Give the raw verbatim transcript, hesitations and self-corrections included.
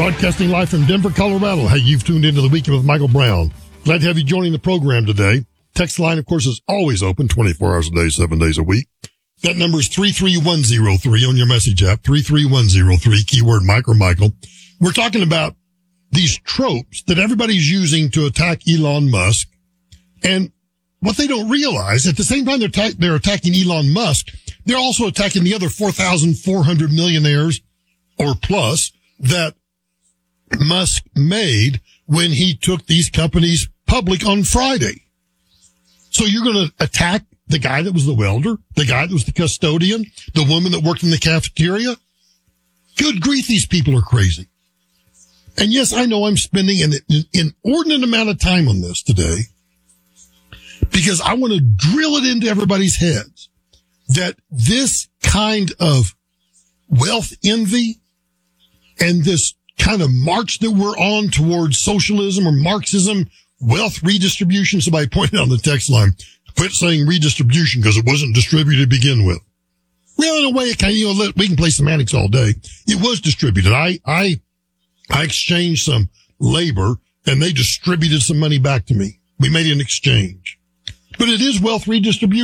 Broadcasting live from Denver, Colorado. Hey, you've tuned into the Weekend with Michael Brown. Glad to have you joining the program today. Text line, of course, is always open twenty-four hours a day, seven days a week. That number is three three one zero three on your message app, three three one zero three, keyword Mike or Michael. We're talking about these tropes that everybody's using to attack Elon Musk. And what they don't realize, at the same time they're, ta- they're attacking Elon Musk, they're also attacking the other four thousand four hundred millionaires or plus that Musk made when he took these companies public on Friday. So you're going to attack the guy that was the welder, the guy that was the custodian, the woman that worked in the cafeteria? Good grief, these people are crazy. And yes, I know I'm spending an, an inordinate amount of time on this today because I want to drill it into everybody's heads that this kind of wealth envy and this kind of march that we're on towards socialism or Marxism, wealth redistribution. Somebody pointed out on the text line, quit saying redistribution because it wasn't distributed to begin with. Well, in a way, it kind of, you know, we can play semantics all day. It was distributed. I, I, I exchanged some labor and they distributed some money back to me. We made an exchange, but it is wealth redistribution.